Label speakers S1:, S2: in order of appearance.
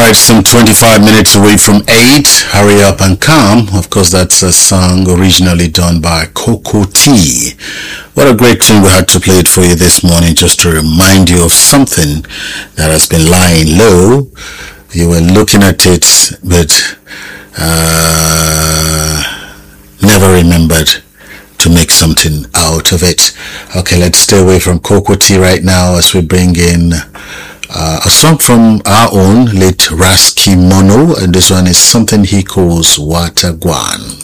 S1: right, some 25 minutes away from 8. Hurry up and come. Of course, that's a song originally done by Cocoa T. What a great tune we had to play it for you this morning, just to remind you of something that has been lying low. You were looking at it, but never remembered to make something out of it. Okay, let's stay away from Cocoa T right now as we bring in a song from our own late Rasky Mono, and this one is something he calls Watagwan.